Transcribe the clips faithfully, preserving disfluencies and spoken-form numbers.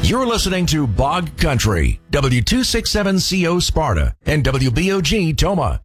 You're listening to Bog Country, W two sixty-seven C O Sparta and W B O G Toma.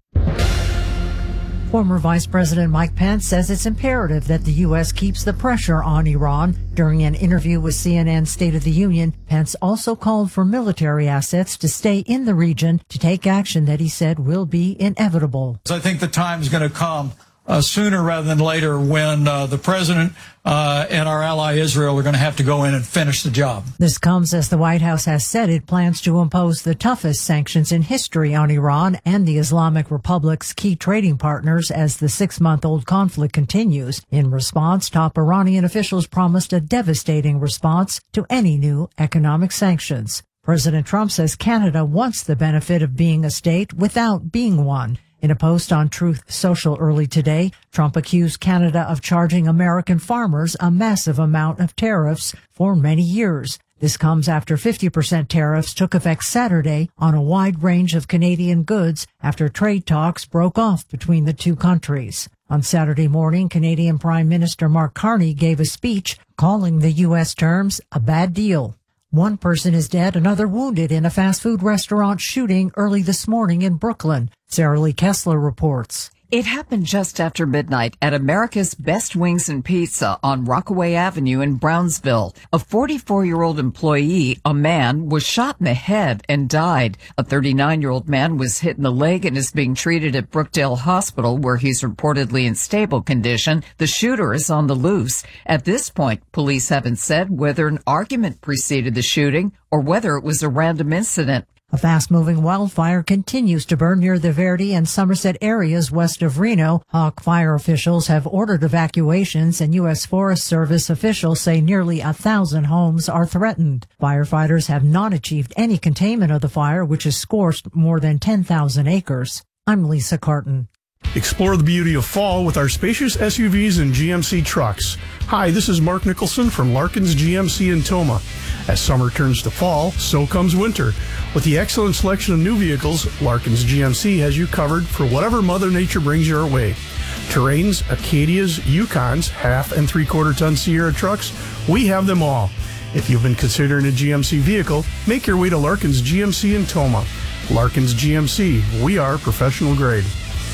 Former Vice President Mike Pence says it's imperative that the U S keeps the pressure on Iran. During an interview with C N N's State of the Union, Pence also called for military assets to stay in the region to take action that he said will be inevitable. I think the time is going to come uh, sooner rather than later when uh, the president uh, and our ally Israel are going to have to go in and finish the job. This comes as the White House has said it plans to impose the toughest sanctions in history on Iran and the Islamic Republic's key trading partners as the six-month-old conflict continues. In response, top Iranian officials promised a devastating response to any new economic sanctions. President Trump says Canada wants the benefit of being a state without being one. In a post on Truth Social early today, Trump accused Canada of charging American farmers a massive amount of tariffs for many years. This comes after fifty percent tariffs took effect Saturday on a wide range of Canadian goods after trade talks broke off between the two countries. On Saturday morning, Canadian Prime Minister Mark Carney gave a speech calling the U S terms a bad deal. One person is dead, another wounded in a fast food restaurant shooting early this morning in Brooklyn. Sarah Lee Kessler reports. It happened just after midnight at America's Best Wings and Pizza on Rockaway Avenue in Brownsville. A forty-four-year-old employee, a man, was shot in the head and died. A thirty-nine-year-old man was hit in the leg and is being treated at Brookdale Hospital, where he's reportedly in stable condition. The shooter is on the loose. At this point, police haven't said whether an argument preceded the shooting or whether it was a random incident. A fast-moving wildfire continues to burn near the Verdi and Somerset areas west of Reno. Hawk Fire officials have ordered evacuations, and U S Forest Service officials say nearly a thousand homes are threatened. Firefighters have not achieved any containment of the fire, which has scorched more than ten thousand acres. I'm Lisa Carton. Explore the beauty of fall with our spacious S U Vs and G M C trucks. Hi, this is Mark Nicholson from Larkin's G M C in Toma. As summer turns to fall, so comes winter. With the excellent selection of new vehicles, Larkin's G M C has you covered for whatever Mother Nature brings your way. Terrains, Acadias, Yukons, half and three-quarter ton Sierra trucks, we have them all. If you've been considering a G M C vehicle, make your way to Larkin's G M C in Toma. Larkin's G M C, we are professional grade.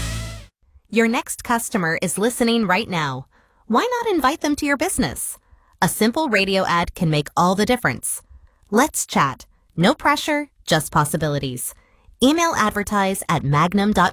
Your next customer is listening right now. Why not invite them to your business? A simple radio ad can make all the difference. Let's chat. No pressure, just possibilities. Email advertise at magnum dot